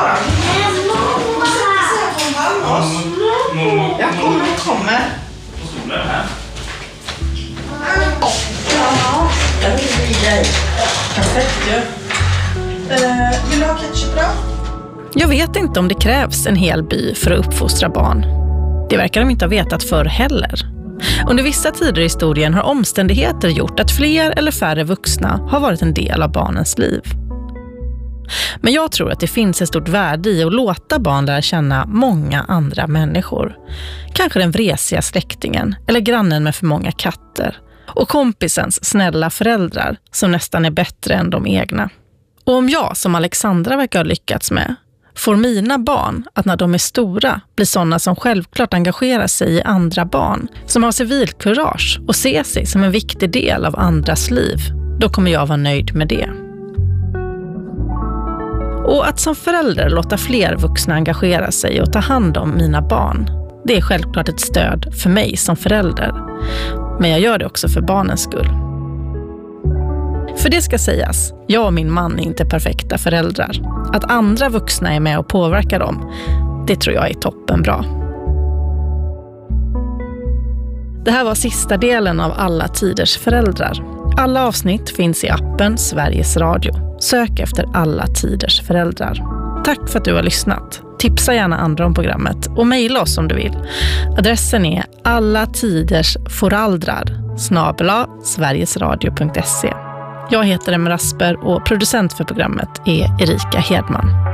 bara. Jag kommer. Ja, jag vill bli dig. Perfekt ju. Vill du ha ketchup då? Jag vet inte om det krävs en hel by för att uppfostra barn. Det verkar de inte ha vetat förr heller. Under vissa tider i historien har omständigheter gjort att fler eller färre vuxna har varit en del av barnens liv. Men jag tror att det finns ett stort värde i att låta barn lära känna många andra människor. Kanske den vresiga släktingen eller grannen med för många katter. Och kompisens snälla föräldrar som nästan är bättre än de egna. Och om jag, som Alexandra verkar ha lyckats med, får mina barn att när de är stora bli sådana som självklart engagerar sig i andra barn, som har civilkurage och ser sig som en viktig del av andras liv, då kommer jag vara nöjd med det. Och att som förälder låta fler vuxna engagera sig och ta hand om mina barn, det är självklart ett stöd för mig som förälder. Men jag gör det också för barnens skull. För det ska sägas, jag och min man är inte perfekta föräldrar. Att andra vuxna är med och påverkar dem, det tror jag är toppen bra. Det här var sista delen av Alla tiders föräldrar. Alla avsnitt finns i appen Sveriges Radio. Sök efter Alla tiders föräldrar. Tack för att du har lyssnat. Tipsa gärna andra om programmet och mejla oss om du vill. Adressen är allatidersforaldrar@sverigesradio.se. Jag heter Emma Rasper och producent för programmet är Erika Hedman.